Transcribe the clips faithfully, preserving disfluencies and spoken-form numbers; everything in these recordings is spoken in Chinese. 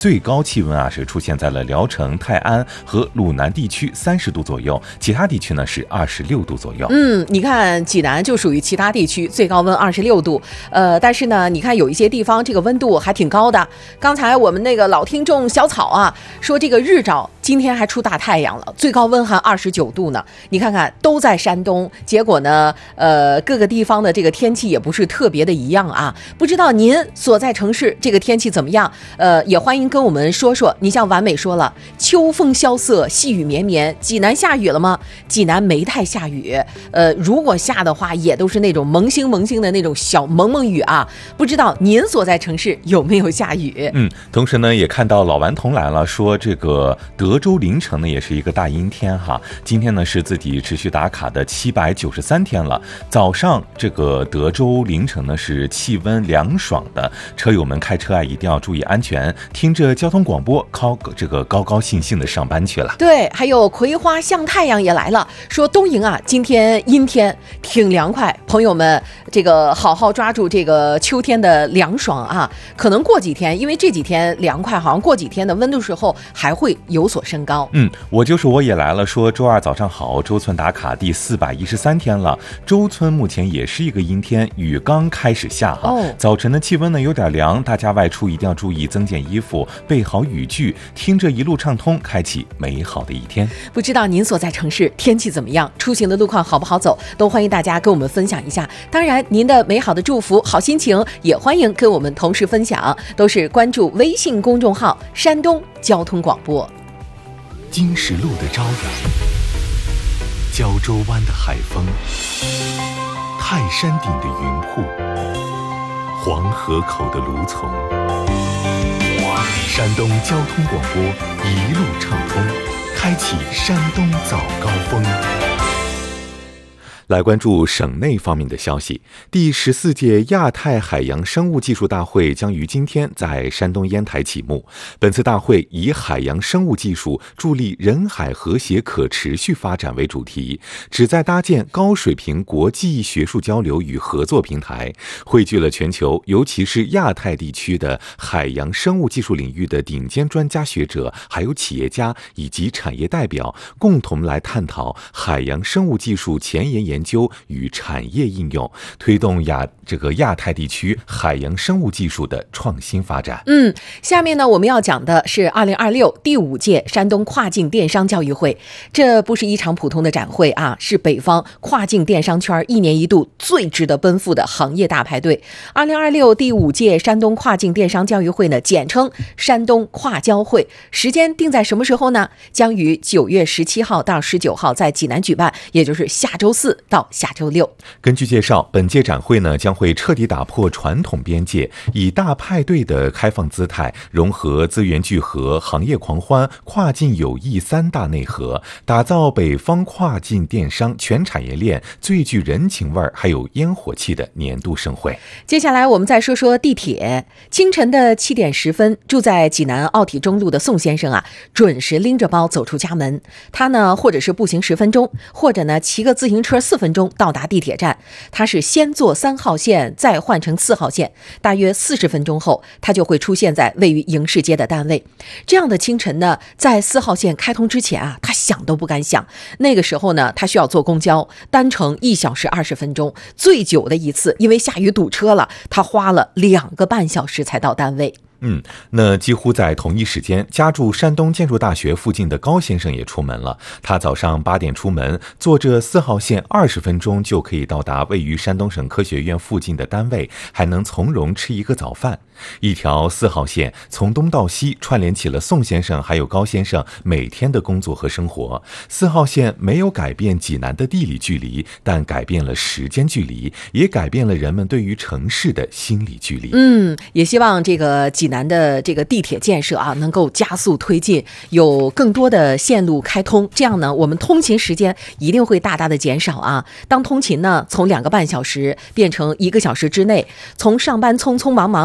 最高气温啊是出现在了聊城、泰安和鲁南地区三十度左右，其他地区呢是二十六度左右。 嗯，你看济南就属于其他地区，最高温二十六度。呃，但是呢，你看有一些地方这个温度还挺高的。刚才我们那个老听众小草啊说，这个日照今天还出大太阳了，最高温还二十九度呢。你看看都在山东，结果呢，呃，各个地方的这个天气也不是特别的一样啊。不知道您所在城市这个天气怎么样？呃，也欢迎跟我们说说。你像完美说了，秋风萧瑟，细雨绵绵，济南下雨了吗？济南没太下雨，呃，如果下的话，也都是那种蒙星蒙星的那种小蒙蒙雨啊。不知道您所在城市有没有下雨？ 嗯，同时呢，也看到老顽童来了，说这个德州凌晨呢也是一个大阴天哈。今天呢是自己持续打卡的七百九十三天了。早上这个德州凌晨呢是气温凉爽的，车友们开车啊一定要注意安全，听着交通广播，高这个高高兴兴的上班去了。 对，还有葵花像太阳也来了，说东营啊今天阴天，挺凉快，朋友们这个好好抓住这个秋天的凉爽啊。可能过几天，因为这几天凉快，好像过几天的温度时候还会有所升高。 嗯，我就是我也来了，说周二早上好，周村打卡第四百一十三天了。周村目前也是一个阴天，雨刚开始下哈。哦、早晨的气温呢有点凉，大家外出一定要注意增减衣服，备好雨具，听着一路畅通，开启美好的一天。 不知道您所在城市天气怎么样，出行的路况好不好走，都欢迎大家跟我们分享一下。当然您的美好的祝福、好心情也欢迎跟我们同时分享，都是关注微信公众号山东交通广播。 金石路的朝阳，胶州湾的海风，泰山顶的云瀑，黄河口的芦丛，山东交通广播一路畅通，开启山东早高峰。 来关注省内方面的消息，第十四届亚太海洋生物技术大会将于今天在山东烟台启幕。本次大会以海洋生物技术助力人海和谐可持续发展为主题，旨在搭建高水平国际学术交流与合作平台，汇聚了全球尤其是亚太地区的海洋生物技术领域的顶尖专家学者，还有企业家以及产业代表，共同来探讨海洋生物技术前沿研究研究与产业应用，推动亚这个亚太地区海洋生物技术的创新发展。 嗯，下面呢我们要讲的是二零二六第五届山东跨境电商教育会。这不是一场普通的展会啊，是北方跨境电商圈一年一度最值得奔赴的行业大排队。二零二六第五届山东跨境电商教育会呢，简称山东跨交会，时间定在什么时候呢？将于九月十七号到十九号在济南举办，也就是下周四到下周六。 根据介绍，本届展会呢将会彻底打破传统边界，以大派对的开放姿态，融合资源聚合、行业狂欢、跨境友谊三大内核，打造北方跨境电商全产业链最具人情味还有烟火气的年度盛会。 接下来我们再说说地铁。清晨的七点十分，住在济南奥体中路的宋先生啊，准时拎着包走出家门。他呢，或者是步行十分钟，或者呢骑个自行车四分钟到达地铁站。他是先坐三号线，再换乘四号线，大约四十分钟后，他就会出现在位于营市街的单位。这样的清晨呢，在四号线开通之前啊，他想都不敢想。那个时候呢，他需要坐公交，单程一小时二十分钟，最久的一次，因为下雨堵车了，他花了两个半小时才到单位。 嗯，那几乎在同一时间，家住山东建筑大学附近的高先生也出门了。他早上八点出门，坐着四号线二十分钟就可以到达位于山东省科学院附近的单位，还能从容吃一个早饭。一条四号线从东到西串联起了宋先生还有高先生每天的工作和生活。四号线没有改变济南的地理距离，但改变了时间距离，也改变了人们对于城市的心理距离。 嗯，也希望这个济南的这个地铁建设啊，能够加速推进，有更多的线路开通，这样呢，我们通勤时间一定会大大的减少啊。当通勤呢从两个半小时变成一个小时之内，从上班匆匆忙忙变成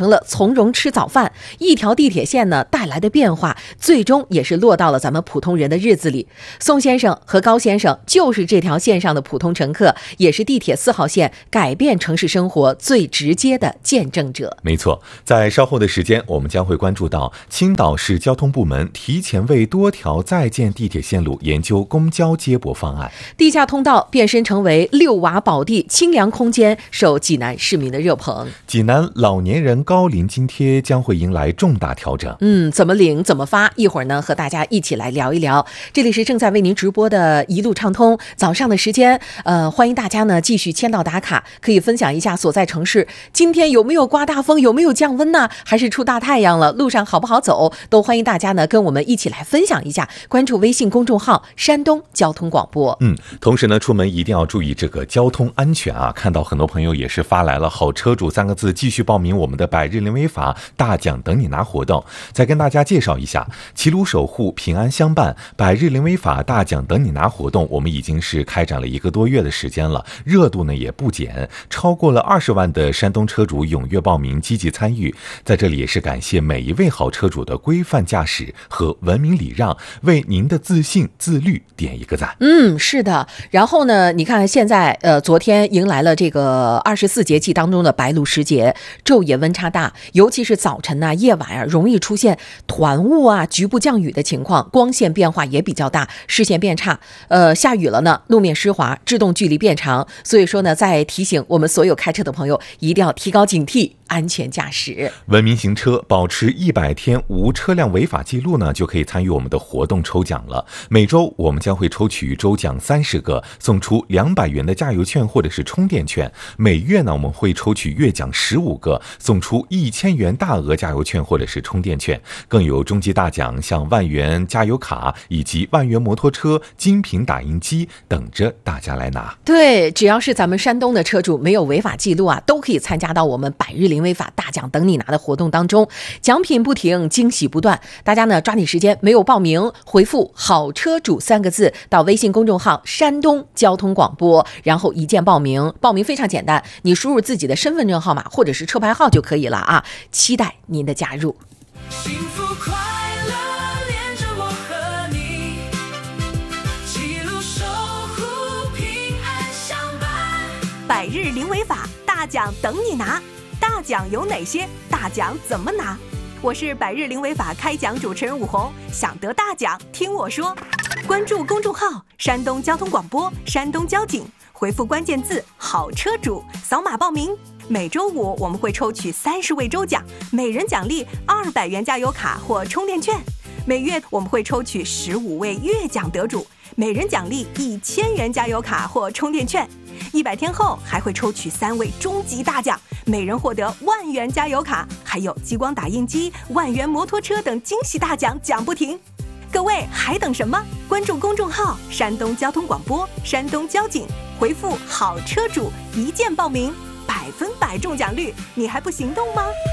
成了从容吃早饭。一条地铁线呢带来的变化，最终也是落到了咱们普通人的日子里。宋先生和高先生就是这条线上的普通乘客，也是地铁四号线改变城市生活最直接的见证者。 没错，在稍后的时间，我们将会关注到青岛市交通部门提前为多条在建地铁线路研究公交接驳方案， 地下通道变身成为六娃宝地清凉空间，受济南市民的热捧。 济南老年人高龄津贴将会迎来重大调整。 嗯，怎么领怎么发，一会儿呢和大家一起来聊一聊。这里是正在为您直播的一路畅通，早上的时间，呃，欢迎大家呢继续签到打卡，可以分享一下所在城市今天有没有刮大风，有没有降温呢？还是出大太阳了？路上好不好走？都欢迎大家呢跟我们一起来分享一下。关注微信公众号山东交通广播。 嗯，同时呢，出门一定要注意这个交通安全啊！看到很多朋友也是发来了好车主三个字，继续报名我们的百日零违法大奖等你拿活动。再跟大家介绍一下，齐鲁守护平安相伴百日零违法大奖等你拿活动，我们已经是开展了一个多月的时间了，热度呢也不减，超过了二十万的山东车主踊跃报名，积极参与。在这里也是感谢每一位好车主的规范驾驶和文明礼让，为您的自信自律点一个赞。 嗯，是的。然后呢，你看现在呃，昨天迎来了这个二十四节气当中的白露时节，昼夜温差大，尤其是早晨啊、夜晚啊，容易出现团雾啊、局部降雨的情况，光线变化也比较大，视线变差。呃，下雨了呢，路面湿滑，制动距离变长。所以说呢，在提醒我们所有开车的朋友，一定要提高警惕，安全驾驶。 文明行车，保持一百天无车辆违法记录呢，就可以参与我们的活动抽奖了。每周我们将会抽取周奖三十个，送出两百元的加油券或者是充电券。每月呢，我们会抽取月奖十五个，送出一千元大额加油券或者是充电券。更有终极大奖，像万元加油卡以及万元摩托车、精品打印机等着大家来拿。 对，只要是咱们山东的车主没有违法记录啊，都可以参加到我们百日零违法大奖等你拿的活动当中，奖品不停，惊喜不断。大家呢抓紧时间，没有报名回复好车主三个字到微信公众号山东交通广播，然后一键报名。报名非常简单，你输入自己的身份证号码或者是车牌号就可以了啊，期待您的加入。 幸福快乐连着我和你，记录守护平安相伴。 百日零违法大奖等你拿，大奖有哪些？大奖怎么拿？我是百日零违法开奖主持人武红，想得大奖听我说。关注公众号山东交通广播、山东交警，回复关键字好车主，扫码报名。每周五我们会抽取三十位周奖，每人奖励二百元加油卡或充电券。每月我们会抽取十五位月奖得主，每人奖励一千元加油卡或充电券。一百天后还会抽取三位终极大奖，每人获得万元加油卡，还有激光打印机、万元摩托车等惊喜大奖，奖不停。各位还等什么？关注公众号山东交通广播、山东交警，回复好车主一键报名，百分百中奖率，你还不行动吗？